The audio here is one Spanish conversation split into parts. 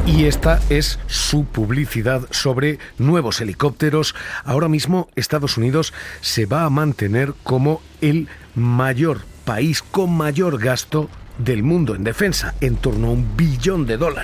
Y esta es su publicidad sobre nuevos helicópteros. Ahora mismo Estados Unidos se va a mantener como el mayor país con mayor gasto del mundo en defensa, en torno a $1 billón.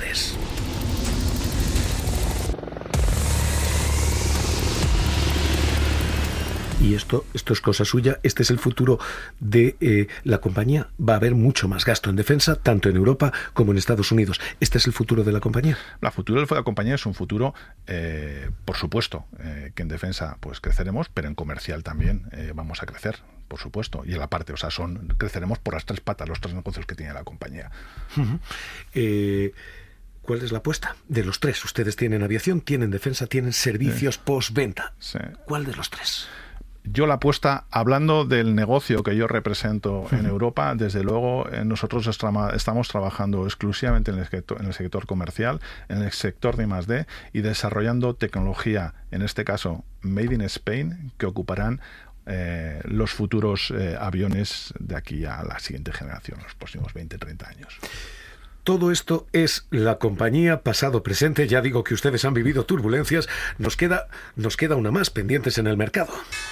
Y esto es cosa suya, este es el futuro de la compañía. Va a haber mucho más gasto en defensa, tanto en Europa como en Estados Unidos. ¿Este es el futuro de la compañía? El futuro de la compañía es un futuro, por supuesto, que en defensa pues creceremos, pero en comercial también vamos a crecer, por supuesto. Y en la parte, creceremos por las tres patas, los tres negocios que tiene la compañía. ¿Cuál es la apuesta de los tres? Ustedes tienen aviación, tienen defensa, tienen servicios postventa. Sí. ¿Cuál de los tres? Yo la apuesta, hablando del negocio que yo represento en Europa, desde luego nosotros estamos trabajando exclusivamente en el sector comercial, en el sector de I+D y desarrollando tecnología, en este caso Made in Spain, que ocuparán los futuros aviones de aquí a la siguiente generación, los próximos 20-30 años. Todo esto es la compañía pasado, presente. Ya digo que ustedes han vivido turbulencias. Nos queda una más pendientes en el mercado.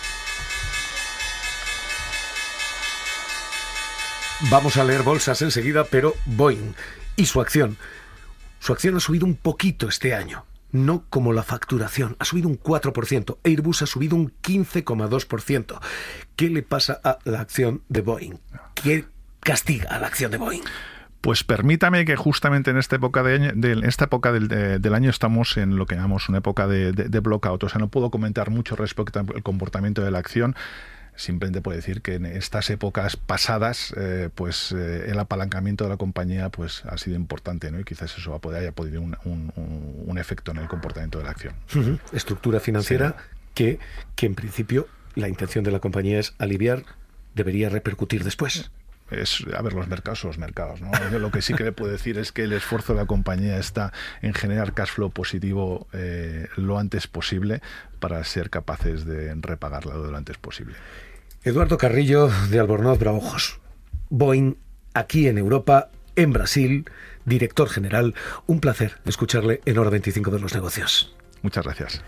Vamos a leer bolsas enseguida, pero Boeing y su acción ha subido un poquito este año, no como la facturación, ha subido un 4%, Airbus ha subido un 15,2%. ¿Qué le pasa a la acción de Boeing? ¿Qué castiga a la acción de Boeing? Pues permítame que justamente en esta época del año estamos en lo que llamamos una época de blackout. O sea, no puedo comentar mucho respecto al comportamiento de la acción. Simplemente puedo decir que en estas épocas pasadas, el apalancamiento de la compañía pues ha sido importante, ¿no? Y quizás eso haya podido un efecto en el comportamiento de la acción. Estructura financiera que en principio la intención de la compañía es aliviar, debería repercutir después. Los mercados, ¿no? Yo lo que sí que le puedo decir es que el esfuerzo de la compañía está en generar cash flow positivo lo antes posible para ser capaces de repagar la deuda lo antes posible. Eduardo Carrillo, de Albornoz Braujos. Boeing, aquí en Europa, en Brasil, director general. Un placer escucharle en Hora 25 de los Negocios. Muchas gracias.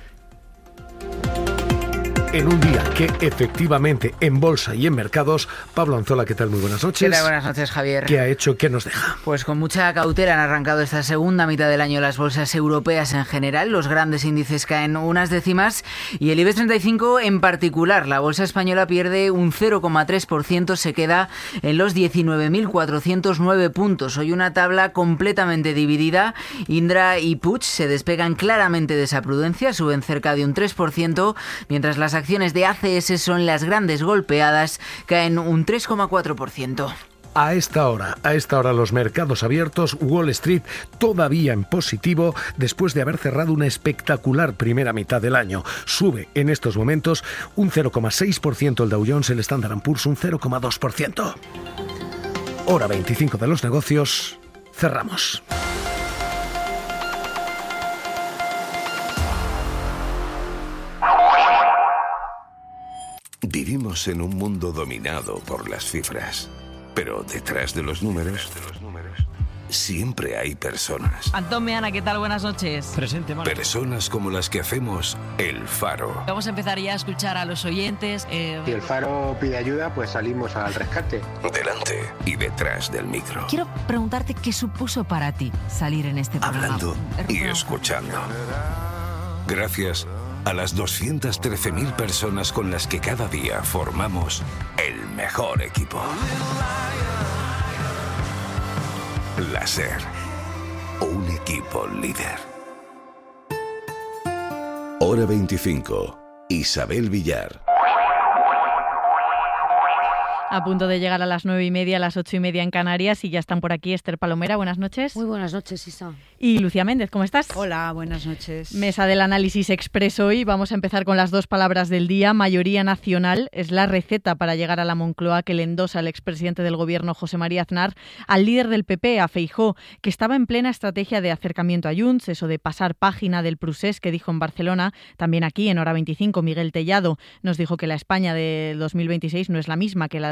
En un día que efectivamente en bolsa y en mercados, Pablo Anzola, ¿qué tal? Muy buenas noches. ¿Qué tal? Buenas noches, Javier. ¿Qué ha hecho? ¿Qué nos deja? Pues con mucha cautela han arrancado esta segunda mitad del año las bolsas europeas en general. Los grandes índices caen unas décimas y el IBEX 35 en particular. La bolsa española pierde un 0,3%, se queda en los 19.409 puntos. Hoy una tabla completamente dividida. Indra y Puig se despegan claramente de esa prudencia, suben cerca de un 3%, mientras las acciones de ACS son las grandes golpeadas, caen un 3,4%. A esta hora los mercados abiertos, Wall Street todavía en positivo después de haber cerrado una espectacular primera mitad del año. Sube en estos momentos un 0,6% el Dow Jones, el Standard & Poor's un 0,2%. Hora 25 de los negocios, cerramos. Vivimos en un mundo dominado por las cifras, pero detrás de los números siempre hay personas. Antón Meana, ¿qué tal? Buenas noches. Presente, Marco. Personas como las que hacemos El Faro. Vamos a empezar ya a escuchar a los oyentes. Si El Faro pide ayuda, pues salimos al rescate. Delante y detrás del micro. Quiero preguntarte qué supuso para ti salir en este programa. Hablando y escuchando. Gracias a las 213.000 personas con las que cada día formamos el mejor equipo. La SER, un equipo líder. Hora 25, Isabel Villar. A punto de llegar a las 9:30, a las 8:30 en Canarias, y ya están por aquí Esther Palomera, buenas noches. Muy buenas noches, Isa. Y Lucía Méndez, ¿cómo estás? Hola, buenas noches. Mesa del análisis expreso hoy. Vamos a empezar con las dos palabras del día. Mayoría nacional es la receta para llegar a la Moncloa que le endosa el expresidente del Gobierno, José María Aznar, al líder del PP, a Feijóo, que estaba en plena estrategia de acercamiento a Junts, eso de pasar página del procés que dijo en Barcelona. También aquí, en Hora 25, Miguel Tellado nos dijo que la España de 2026 no es la misma que la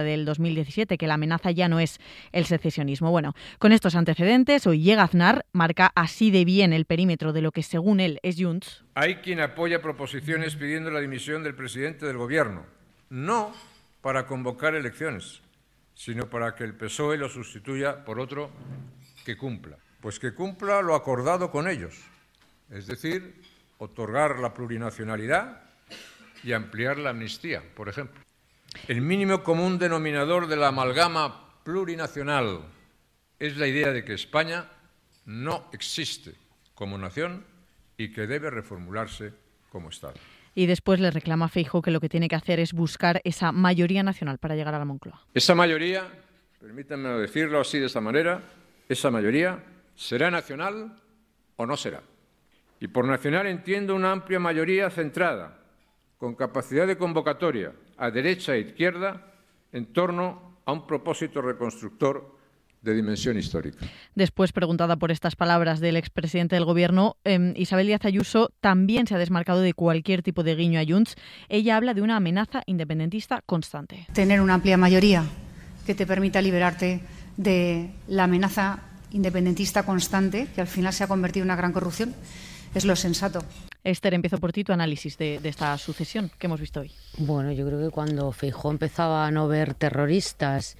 la del 2017, que la amenaza ya no es el secesionismo. Bueno, con estos antecedentes, hoy llega Aznar, marca así de bien el perímetro de lo que según él es Junts. Hay quien apoya proposiciones pidiendo la dimisión del presidente del Gobierno, no para convocar elecciones, sino para que el PSOE lo sustituya por otro que cumpla. Pues que cumpla lo acordado con ellos, es decir, otorgar la plurinacionalidad y ampliar la amnistía, por ejemplo. El mínimo común denominador de la amalgama plurinacional es la idea de que España no existe como nación y que debe reformularse como Estado. Y después le reclama a Feijóo que lo que tiene que hacer es buscar esa mayoría nacional para llegar a la Moncloa. Esa mayoría, permítanme decirlo así de esta manera, esa mayoría será nacional o no será. Y por nacional entiendo una amplia mayoría centrada, con capacidad de convocatoria a derecha e izquierda en torno a un propósito reconstructor de dimensión histórica. Después, preguntada por estas palabras del expresidente del Gobierno, Isabel Díaz Ayuso también se ha desmarcado de cualquier tipo de guiño a Junts. Ella habla de una amenaza independentista constante. Tener una amplia mayoría que te permita liberarte de la amenaza independentista constante, que al final se ha convertido en una gran corrupción, es lo sensato. Esther, empiezo por ti tu análisis de esta sucesión que hemos visto hoy. Bueno, yo creo que cuando Feijóo empezaba a no ver terroristas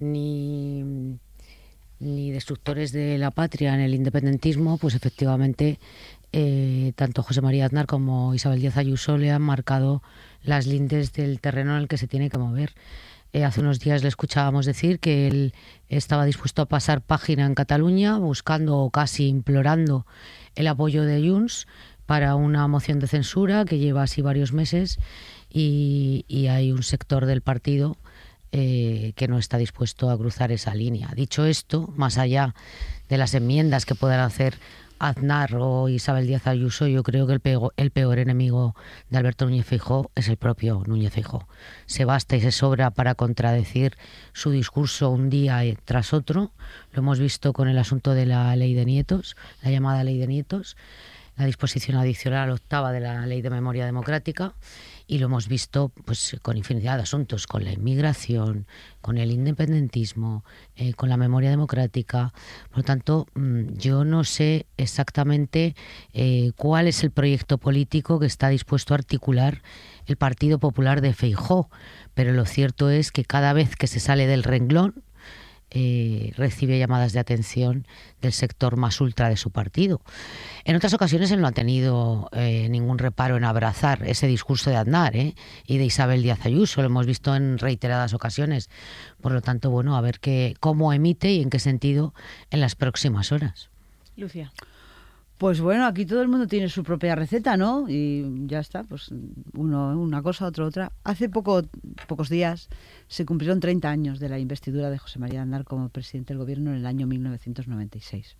ni destructores de la patria en el independentismo, pues efectivamente tanto José María Aznar como Isabel Díaz Ayuso le han marcado las lindes del terreno en el que se tiene que mover. Hace unos días le escuchábamos decir que él estaba dispuesto a pasar página en Cataluña, buscando o casi implorando el apoyo de Junts para una moción de censura que lleva así varios meses y hay un sector del partido que no está dispuesto a cruzar esa línea. Dicho esto, más allá de las enmiendas que puedan hacer Aznar o Isabel Díaz Ayuso, yo creo que el peor enemigo de Alberto Núñez Feijóo es el propio Núñez Feijóo. Se basta y se sobra para contradecir su discurso un día tras otro. Lo hemos visto con el asunto de la ley de nietos, la llamada ley de nietos, la disposición adicional 8ª de la Ley de Memoria Democrática, y lo hemos visto pues con infinidad de asuntos, con la inmigración, con el independentismo, con la memoria democrática. Por lo tanto, yo no sé exactamente cuál es el proyecto político que está dispuesto a articular el Partido Popular de Feijóo, pero lo cierto es que cada vez que se sale del renglón, recibe llamadas de atención del sector más ultra de su partido. En otras ocasiones él no ha tenido ningún reparo en abrazar ese discurso de Aznar y de Isabel Díaz Ayuso, lo hemos visto en reiteradas ocasiones. Por lo tanto, bueno, a ver cómo emite y en qué sentido en las próximas horas. Lucia. Pues bueno, aquí todo el mundo tiene su propia receta, ¿no? Y ya está, pues uno una cosa, otro otra. Hace pocos días se cumplieron 30 años de la investidura de José María Aznar como presidente del Gobierno en el año 1996.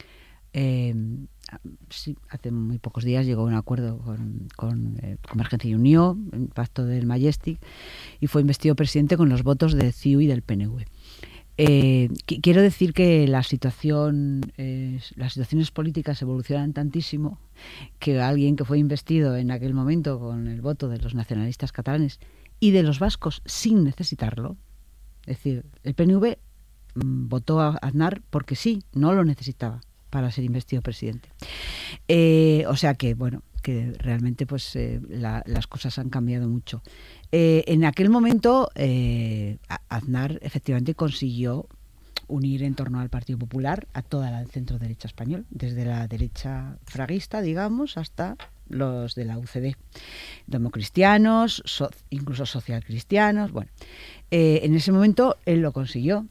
Sí, hace muy pocos días llegó a un acuerdo con Convergencia y Unió, el pacto del Majestic, y fue investido presidente con los votos de CiU y del PNV. Quiero decir que las situaciones políticas evolucionan tantísimo que alguien que fue investido en aquel momento con el voto de los nacionalistas catalanes y de los vascos sin necesitarlo, es decir, el PNV votó a Aznar porque sí, no lo necesitaba para ser investido presidente. O sea que, bueno, que realmente pues las cosas han cambiado mucho. En aquel momento Aznar efectivamente consiguió unir en torno al Partido Popular a toda la centro derecha español, desde la derecha fraguista, digamos, hasta los de la UCD, democristianos, incluso socialcristianos. Bueno, en ese momento él lo consiguió.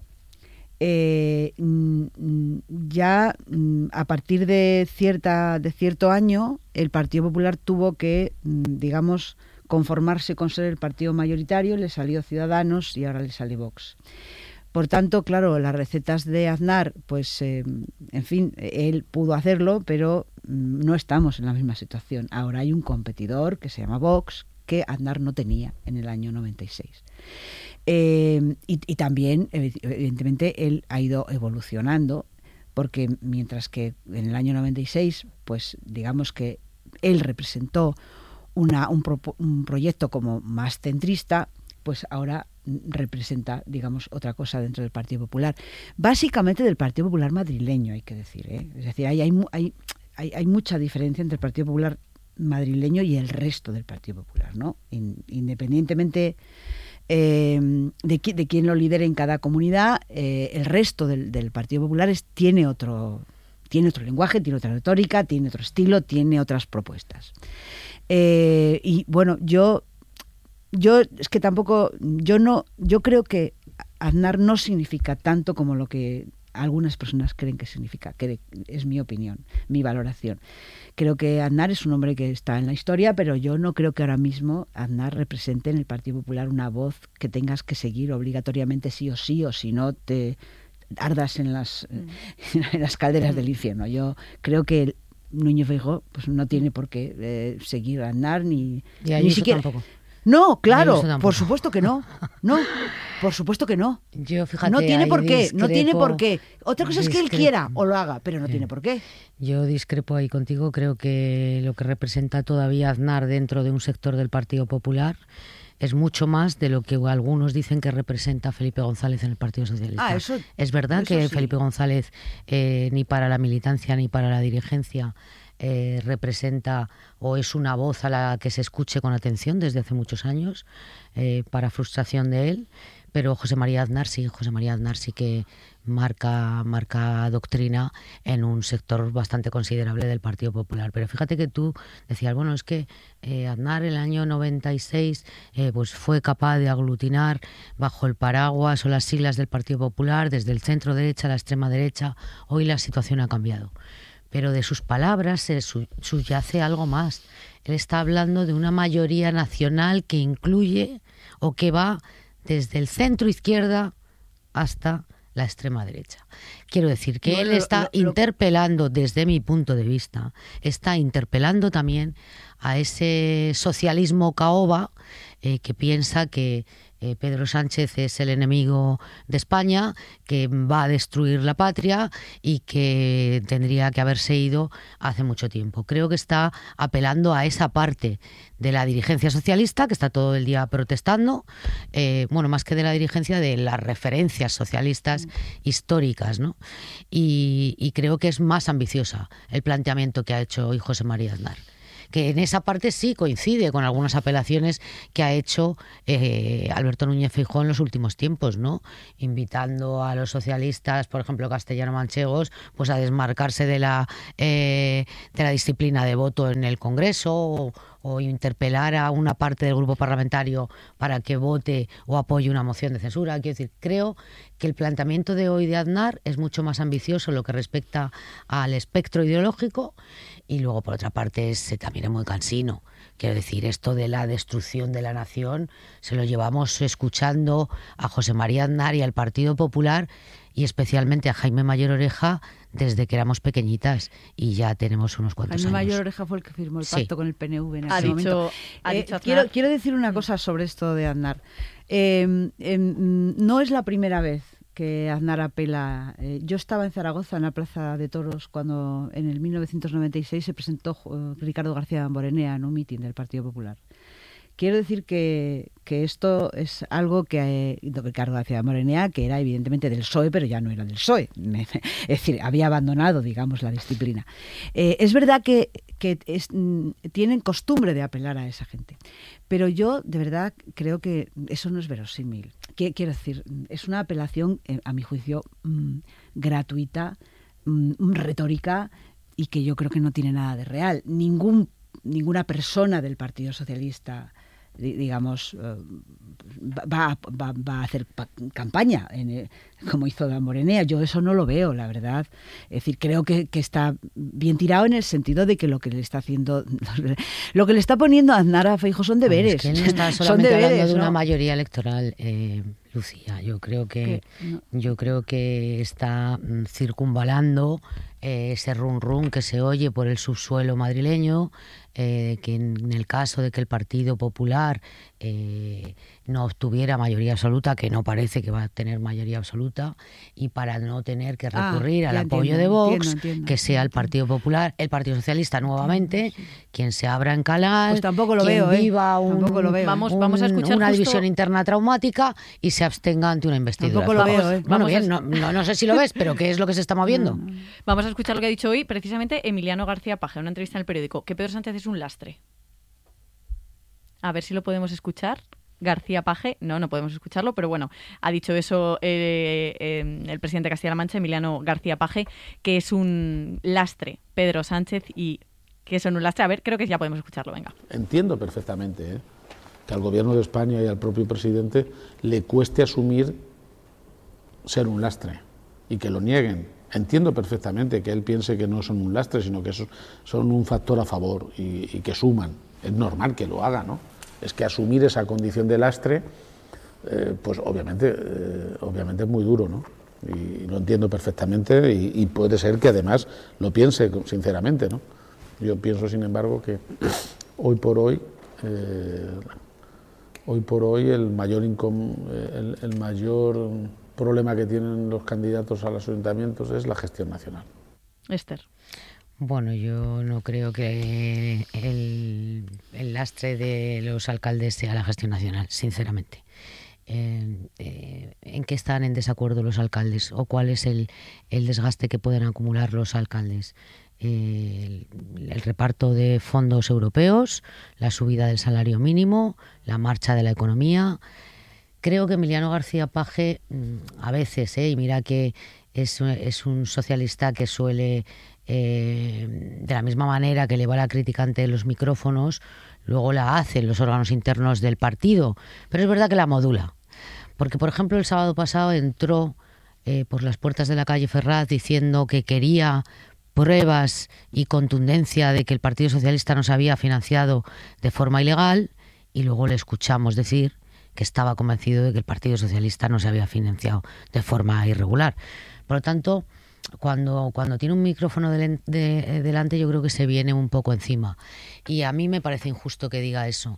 Ya a partir de cierto año el Partido Popular tuvo que, digamos, conformarse con ser el partido mayoritario. Le salió Ciudadanos y ahora le sale Vox. Por tanto, claro, las recetas de Aznar, pues, en fin, él pudo hacerlo, pero no estamos en la misma situación. Ahora hay un competidor que se llama Vox, que Aznar no tenía en el año 96. Y también, evidentemente, él ha ido evolucionando, porque mientras que en el año 96, pues digamos que él representó un proyecto como más centrista, pues ahora representa, digamos, otra cosa dentro del Partido Popular. Básicamente del Partido Popular madrileño, hay que decir, ¿eh? Es decir, hay mucha diferencia entre el Partido Popular madrileño y el resto del Partido Popular, ¿no? Independientemente de quién lo lidere en cada comunidad, el resto del Partido Popular tiene otro lenguaje, tiene otra retórica, tiene otro estilo, tiene otras propuestas. Y bueno, yo es que tampoco, yo creo que Aznar no significa tanto como lo que algunas personas creen que significa, que es mi opinión, mi valoración. Creo que Aznar es un hombre que está en la historia, pero yo no creo que ahora mismo Aznar represente en el Partido Popular una voz que tengas que seguir obligatoriamente sí, o si no te ardas en las calderas del infierno. Yo creo que Núñez Feijóo pues no tiene por qué seguir a Aznar ni siquiera tampoco. No, claro, por supuesto que no. No, por supuesto que no. Yo, fíjate, no tiene por qué, discrepo, no tiene por qué. Otra cosa es que él quiera o lo haga, pero no tiene por qué. Yo discrepo ahí contigo. Creo que lo que representa todavía Aznar dentro de un sector del Partido Popular es mucho más de lo que algunos dicen que representa Felipe González en el Partido Socialista. Es verdad que sí. Felipe González ni para la militancia ni para la dirigencia representa o es una voz a la que se escuche con atención desde hace muchos años, para frustración de él, pero José María Aznar sí que marca doctrina en un sector bastante considerable del Partido Popular. Pero fíjate que tú decías, bueno, es que Aznar en el año 96 pues fue capaz de aglutinar bajo el paraguas o las siglas del Partido Popular desde el centro derecha a la extrema derecha. Hoy la situación ha cambiado. Pero de sus palabras se subyace algo más. Él está hablando de una mayoría nacional que incluye o que va desde el centro izquierda hasta la extrema derecha. Quiero decir que él está interpelando, desde mi punto de vista, está interpelando también a ese socialismo caoba que piensa que Pedro Sánchez es el enemigo de España, que va a destruir la patria y que tendría que haberse ido hace mucho tiempo. Creo que está apelando a esa parte de la dirigencia socialista que está todo el día protestando, bueno, más que de la dirigencia, de las referencias socialistas históricas, ¿no? Y creo que es más ambiciosa el planteamiento que ha hecho hoy José María Aznar, que en esa parte sí coincide con algunas apelaciones que ha hecho Alberto Núñez Feijóo en los últimos tiempos, ¿no? Invitando a los socialistas, por ejemplo, castellano-manchegos, pues a desmarcarse de la disciplina de voto en el Congreso, o interpelar a una parte del grupo parlamentario para que vote o apoye una moción de censura. Quiero decir, creo que el planteamiento de hoy de Aznar es mucho más ambicioso en lo que respecta al espectro ideológico, y luego, por otra parte, también es muy cansino. Quiero decir, esto de la destrucción de la nación se lo llevamos escuchando a José María Aznar y al Partido Popular, y especialmente a Jaime Mayor Oreja, desde que éramos pequeñitas, y ya tenemos unos cuantos Jaime años. Mayor Oreja fue el que firmó el pacto con el PNV en ese momento. Quiero decir una cosa sobre esto de Aznar. No es la primera vez que Aznar apela. Yo estaba en Zaragoza, en la Plaza de Toros, cuando en el 1996 se presentó Ricardo García Damborenea en un mitin del Partido Popular. Quiero decir que esto es algo que Ricardo García Damborenea, que era evidentemente del PSOE, pero ya no era del PSOE. Es decir, había abandonado, digamos, la disciplina. Es verdad que tienen costumbre de apelar a esa gente, pero yo de verdad creo que eso no es verosímil. Quiero decir, es una apelación, a mi juicio, gratuita, retórica, y que yo creo que no tiene nada de real. Ninguna persona del Partido Socialista, digamos, va a hacer campaña como hizo Damborenea. Yo eso no lo veo, la verdad. Es decir, creo que está bien tirado en el sentido de que lo que le está haciendo, lo que le está poniendo a Aznar a Feijóo son deberes. Es que él no está solamente hablando de una mayoría electoral, Lucía. Yo creo que está circunvalando ese rum rum que se oye por el subsuelo madrileño, que en el caso de que el Partido Popular no obtuviera mayoría absoluta, que no parece que va a tener mayoría absoluta, y para no tener que recurrir al apoyo de Vox, que sea el Partido Popular, el Partido Socialista nuevamente, quien se abra en canal, pues tampoco lo quien veo, viva Vamos a escuchar una justo... división interna traumática y se abstenga ante una investidura. Tampoco lo veo, Bueno, bien, no sé si lo ves, pero ¿qué es lo que se está moviendo? Vamos a escuchar lo que ha dicho hoy precisamente Emiliano García Paje en una entrevista en el periódico, que Pedro Sánchez es un lastre. A ver si lo podemos escuchar. García Paje, no podemos escucharlo, pero bueno, ha dicho eso el presidente de Castilla-La Mancha, Emiliano García Paje, que es un lastre, Pedro Sánchez, y que son un lastre. A ver, creo que ya podemos escucharlo, venga. Entiendo perfectamente que al Gobierno de España y al propio presidente le cueste asumir ser un lastre y que lo nieguen. Entiendo perfectamente que él piense que no son un lastre, sino que son un factor a favor y que suman. Es normal que lo haga, ¿no? Es que asumir esa condición de lastre, pues obviamente es muy duro, ¿no? Y lo entiendo perfectamente y puede ser que además lo piense sinceramente, ¿no? Yo pienso, sin embargo, que hoy por hoy el mayor problema que tienen los candidatos a los ayuntamientos es la gestión nacional. Esther. Bueno, yo no creo que el lastre de los alcaldes sea la gestión nacional, sinceramente. ¿En qué están en desacuerdo los alcaldes? ¿O cuál es el desgaste que pueden acumular los alcaldes? El reparto de fondos europeos, la subida del salario mínimo, la marcha de la economía. Creo que Emiliano García Paje, a veces, y mira que es un socialista que suele, de la misma manera que le va la crítica ante los micrófonos, luego la hace en los órganos internos del partido, pero es verdad que la modula. Porque, por ejemplo, el sábado pasado entró por las puertas de la calle Ferraz diciendo que quería pruebas y contundencia de que el Partido Socialista nos había financiado de forma ilegal, y luego le escuchamos decir que estaba convencido de que el Partido Socialista no se había financiado de forma irregular. Por lo tanto, cuando tiene un micrófono delante, yo creo que se viene un poco encima. Y a mí me parece injusto que diga eso.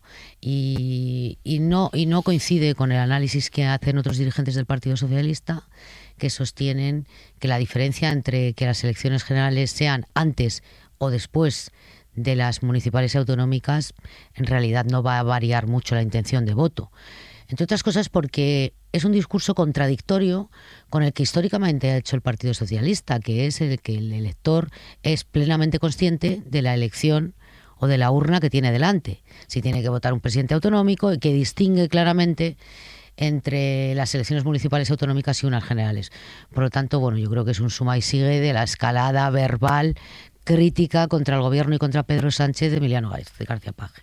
Y no coincide con el análisis que hacen otros dirigentes del Partido Socialista, que sostienen que la diferencia entre que las elecciones generales sean antes o después de las municipales y autonómicas, en realidad no va a variar mucho la intención de voto. Entre otras cosas porque es un discurso contradictorio con el que históricamente ha hecho el Partido Socialista, que es el que el elector es plenamente consciente de la elección o de la urna que tiene delante. Si tiene que votar un presidente autonómico, y que distingue claramente entre las elecciones municipales y autonómicas y unas generales. Por lo tanto, bueno, yo creo que es un suma y sigue de la escalada verbal crítica contra el gobierno y contra Pedro Sánchez de Emiliano García Paje.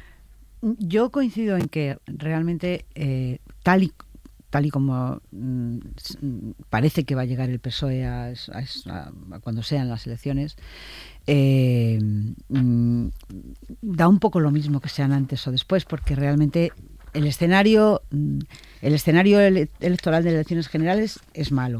Yo coincido en que realmente tal y como parece que va a llegar el PSOE a cuando sean las elecciones, da un poco lo mismo que sean antes o después, porque realmente el escenario electoral de elecciones generales es malo.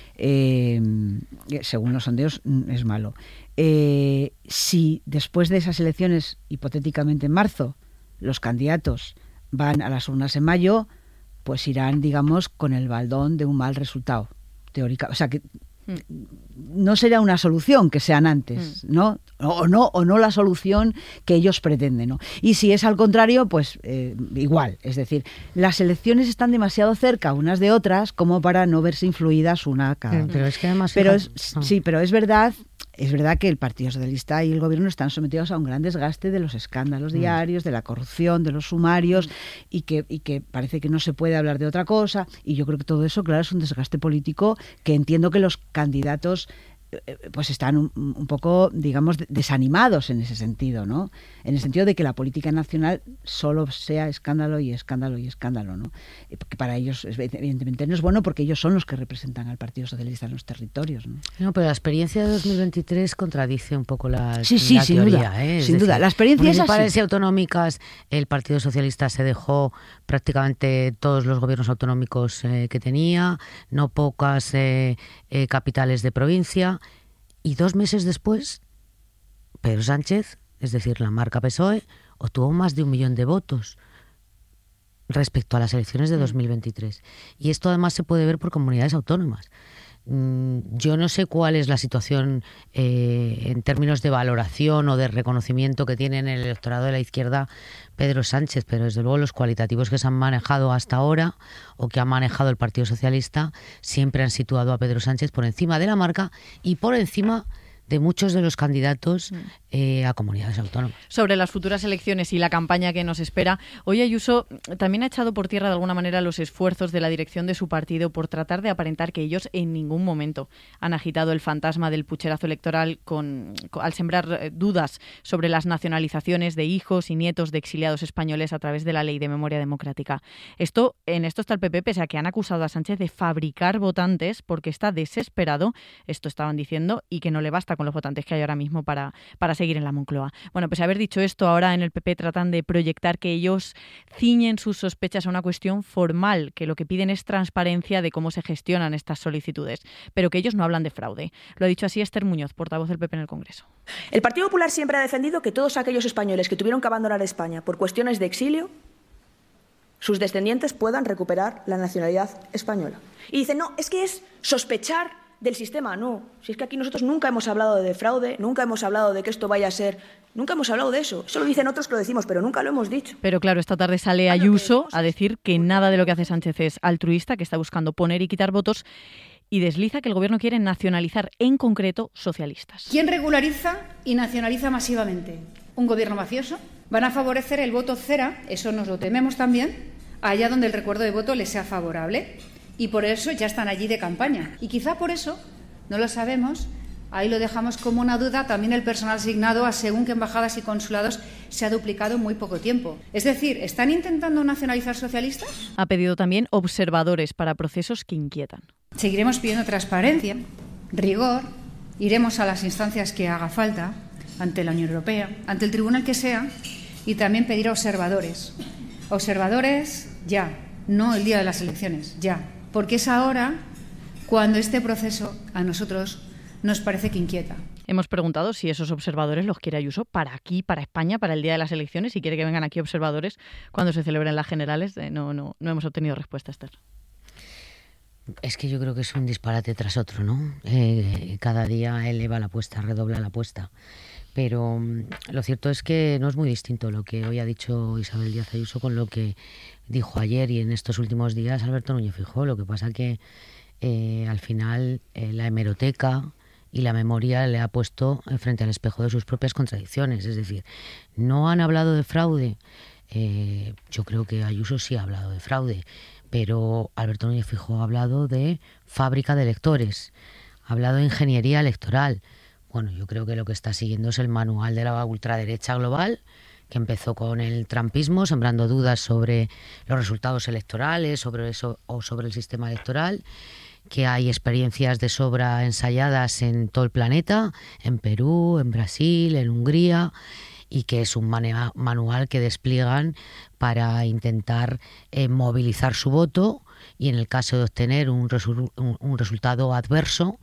Según los sondeos es malo. Si después de esas elecciones, hipotéticamente en marzo, los candidatos van a las urnas en mayo, pues irán, digamos, con el baldón de un mal resultado teórica. O sea que no será una solución que sean antes, ¿no? O no la solución que ellos pretenden, ¿no? Y si es al contrario, pues igual. Es decir, las elecciones están demasiado cerca unas de otras como para no verse influidas una cada. Pero es que además... Sí, pero es verdad que el Partido Socialista y el Gobierno están sometidos a un gran desgaste de los escándalos diarios, de la corrupción, de los sumarios, y que parece que no se puede hablar de otra cosa. Y yo creo que todo eso, claro, es un desgaste político que entiendo que los candidatos pues están un poco, digamos, desanimados en ese sentido, ¿no? En el sentido de que la política nacional solo sea escándalo y escándalo y escándalo, ¿no? Porque para ellos, evidentemente, no es bueno, porque ellos son los que representan al Partido Socialista en los territorios, ¿no? No, pero la experiencia de 2023 contradice un poco la sin teoría, duda, sin duda. La experiencia es así. Municipales y autonómicas, el Partido Socialista se dejó prácticamente todos los gobiernos autonómicos que tenía, no pocas capitales de provincia. Y 2 meses después, Pedro Sánchez es decir, la marca PSOE, obtuvo más de 1 millón de votos respecto a las elecciones de 2023. Y esto además se puede ver por comunidades autónomas. Yo no sé cuál es la situación en términos de valoración o de reconocimiento que tiene en el electorado de la izquierda Pedro Sánchez, pero desde luego los cualitativos que se han manejado hasta ahora o que ha manejado el Partido Socialista siempre han situado a Pedro Sánchez por encima de la marca y por encima de muchos de los candidatos a comunidades autónomas. Sobre las futuras elecciones y la campaña que nos espera, hoy Ayuso también ha echado por tierra de alguna manera los esfuerzos de la dirección de su partido por tratar de aparentar que ellos en ningún momento han agitado el fantasma del pucherazo electoral al sembrar dudas sobre las nacionalizaciones de hijos y nietos de exiliados españoles a través de la Ley de Memoria Democrática. En esto está el PP, pese a que han acusado a Sánchez de fabricar votantes porque está desesperado, esto estaban diciendo, y que no le basta con los votantes que hay ahora mismo para seguir en la Moncloa. Bueno, pues haber dicho esto, ahora en el PP tratan de proyectar que ellos ciñen sus sospechas a una cuestión formal, que lo que piden es transparencia de cómo se gestionan estas solicitudes, pero que ellos no hablan de fraude. Lo ha dicho así Esther Muñoz, portavoz del PP en el Congreso. El Partido Popular siempre ha defendido que todos aquellos españoles que tuvieron que abandonar España por cuestiones de exilio, sus descendientes puedan recuperar la nacionalidad española. Y dicen, no, es que es sospechar del sistema. No, si es que aquí nosotros nunca hemos hablado de fraude, nunca hemos hablado de que esto vaya a ser, nunca hemos hablado de eso. Eso lo dicen otros que lo decimos, pero nunca lo hemos dicho. Pero claro, esta tarde sale Ayuso a decir que nada de lo que hace Sánchez es altruista, que está buscando poner y quitar votos, y desliza que el gobierno quiere nacionalizar, en concreto, socialistas. ¿Quién regulariza y nacionaliza masivamente? ¿Un gobierno mafioso? Van a favorecer el voto cera, eso nos lo tememos también, allá donde el recuerdo de voto les sea favorable. Y por eso ya están allí de campaña. Y quizá por eso, no lo sabemos, ahí lo dejamos como una duda, también el personal asignado a según qué embajadas y consulados se ha duplicado en muy poco tiempo. Es decir, ¿están intentando nacionalizar socialistas? Ha pedido también observadores para procesos que inquietan. Seguiremos pidiendo transparencia, rigor, iremos a las instancias que haga falta, ante la Unión Europea, ante el tribunal que sea, y también pedir observadores. Observadores ya, no el día de las elecciones, ya. Porque es ahora cuando este proceso a nosotros nos parece que inquieta. Hemos preguntado si esos observadores los quiere Ayuso para aquí, para España, para el día de las elecciones, si quiere que vengan aquí observadores cuando se celebren las generales. No hemos obtenido respuesta, Esther. Es que yo creo que es un disparate tras otro, ¿no? Cada día eleva la apuesta, redobla la apuesta. Pero lo cierto es que no es muy distinto lo que hoy ha dicho Isabel Díaz Ayuso con lo que dijo ayer y en estos últimos días Alberto Núñez Feijóo. Lo que pasa que al final la hemeroteca y la memoria le ha puesto frente al espejo de sus propias contradicciones. Es decir, no han hablado de fraude. Yo creo que Ayuso sí ha hablado de fraude, pero Alberto Núñez Feijóo ha hablado de fábrica de electores, ha hablado de ingeniería electoral. Bueno, yo creo que lo que está siguiendo es el manual de la ultraderecha global, que empezó con el trumpismo, sembrando dudas sobre los resultados electorales, sobre eso o sobre el sistema electoral, que hay experiencias de sobra ensayadas en todo el planeta, en Perú, en Brasil, en Hungría, y que es un manual que despliegan para intentar movilizar su voto y en el caso de obtener un resultado adverso,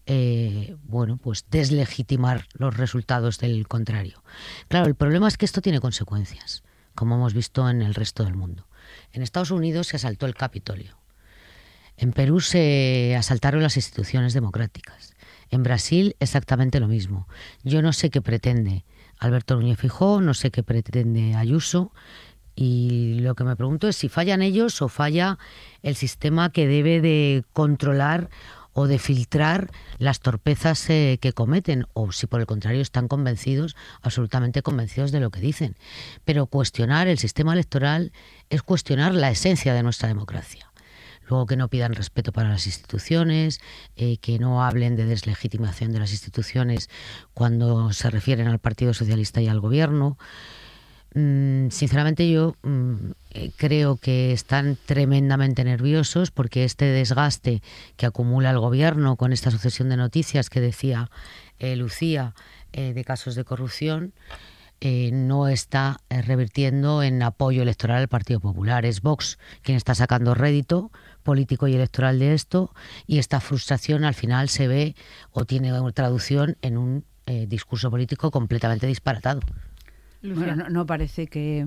pues deslegitimar los resultados del contrario. Claro, el problema es que esto tiene consecuencias, como hemos visto en el resto del mundo. En Estados Unidos se asaltó el Capitolio. En Perú se asaltaron las instituciones democráticas. En Brasil exactamente lo mismo. Yo no sé qué pretende Alberto Núñez Feijóo, no sé qué pretende Ayuso, y lo que me pregunto es si fallan ellos o falla el sistema que debe de controlar o de filtrar las torpezas que cometen, o si por el contrario están convencidos, absolutamente convencidos de lo que dicen. Pero cuestionar el sistema electoral es cuestionar la esencia de nuestra democracia. Luego que no pidan respeto para las instituciones, que no hablen de deslegitimación de las instituciones cuando se refieren al Partido Socialista y al Gobierno. Sinceramente yo creo que están tremendamente nerviosos porque este desgaste que acumula el Gobierno con esta sucesión de noticias que decía Lucía de casos de corrupción no está revirtiendo en apoyo electoral al Partido Popular. Es Vox quien está sacando rédito político y electoral de esto, y esta frustración al final se ve o tiene traducción en un discurso político completamente disparatado. Bueno, no parece que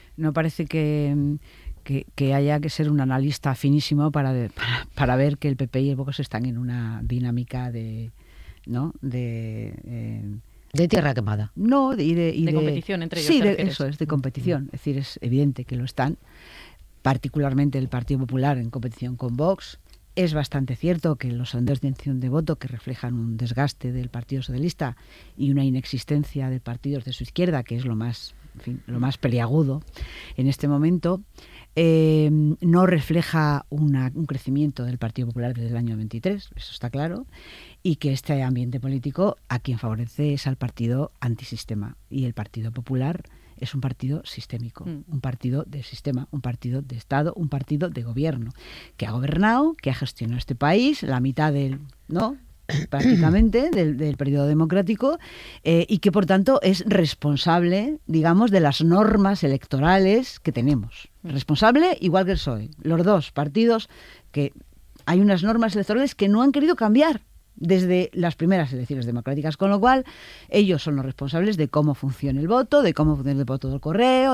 haya que ser un analista finísimo para ver que el PP y el Vox están en una dinámica de tierra quemada. No, de competición entre ellos. Sí, eso es, de competición. Es decir, es evidente que lo están, particularmente el Partido Popular en competición con Vox. Es bastante cierto que los sondeos de intención de voto, que reflejan un desgaste del Partido Socialista y una inexistencia de partidos de su izquierda, que es lo más peliagudo en este momento, no refleja un crecimiento del Partido Popular desde el año 23, eso está claro, y que este ambiente político a quien favorece es al partido antisistema, y el Partido Popular es un partido sistémico, un partido de sistema, un partido de Estado, un partido de gobierno, que ha gobernado, que ha gestionado este país, la mitad prácticamente del periodo democrático, y que por tanto es responsable, digamos, de las normas electorales que tenemos. Responsable igual que el PSOE. Los dos partidos, que hay unas normas electorales que no han querido cambiar desde las primeras elecciones democráticas, con lo cual ellos son los responsables de cómo funciona el voto, de cómo funciona el voto del correo,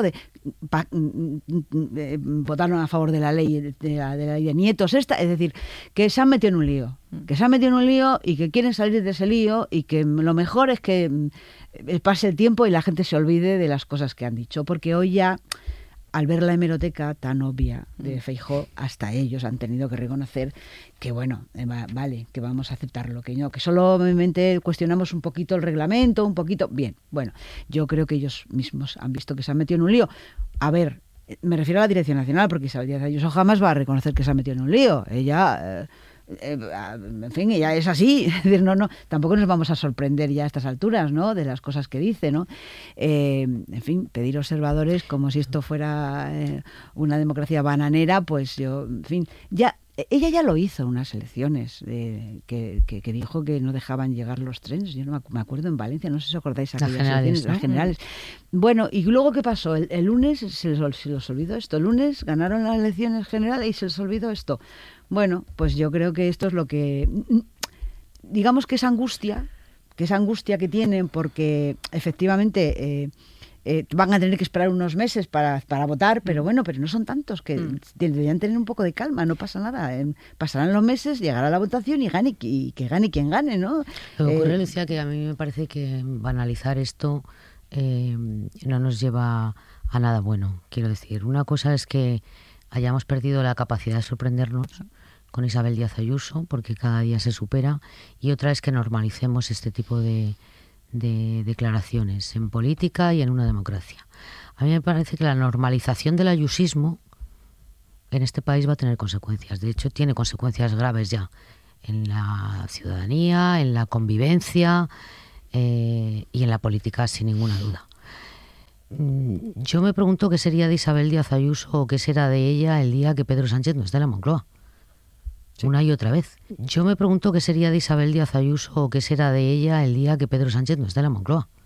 votaron a favor de la ley de la ley de nietos es decir, que se han metido en un lío, y que quieren salir de ese lío, y que lo mejor es que pase el tiempo y la gente se olvide de las cosas que han dicho, porque hoy ya, al ver la hemeroteca tan obvia de Feijóo, hasta ellos han tenido que reconocer que, bueno, vale, que vamos a aceptarlo, que no, que solamente cuestionamos un poquito el reglamento, bien. Bueno, yo creo que ellos mismos han visto que se han metido en un lío. A ver, me refiero a la Dirección Nacional, porque Isabel Díaz Ayuso jamás va a reconocer que se ha metido en un lío. Ella... en fin, ella es así, es decir, no, tampoco nos vamos a sorprender ya a estas alturas, ¿no?, de las cosas que dice, ¿no? En fin, pedir observadores como si esto fuera una democracia bananera, pues yo, en fin, ella ya lo hizo en unas elecciones, que dijo que no dejaban llegar los trenes. Yo no me acuerdo, en Valencia, no sé si os acordáis, las generales. Bueno, ¿y luego qué pasó? El lunes se les olvidó esto. El lunes ganaron las elecciones generales y se les olvidó esto. Bueno, pues yo creo que esto es lo que... Digamos que esa angustia que tienen, porque efectivamente... van a tener que esperar unos meses para votar, pero no son tantos, que deberían tener un poco de calma, no pasa nada. Pasarán los meses, llegará la votación y que gane quien gane, ¿no? Lo que ocurre, Lucía, que a mí me parece que banalizar esto no nos lleva a nada bueno. Quiero decir, una cosa es que hayamos perdido la capacidad de sorprendernos con Isabel Díaz Ayuso, porque cada día se supera, y otra es que normalicemos este tipo de declaraciones en política y en una democracia. A mí me parece que la normalización del ayusismo en este país va a tener consecuencias. De hecho, tiene consecuencias graves ya en la ciudadanía, en la convivencia y en la política, sin ninguna duda. Yo me pregunto qué sería de Isabel Díaz Ayuso o qué será de ella el día que Pedro Sánchez no esté en la Moncloa. Una y otra vez. Yo me pregunto qué sería de Isabel Díaz Ayuso o qué será de ella el día que Pedro Sánchez no esté en la Moncloa.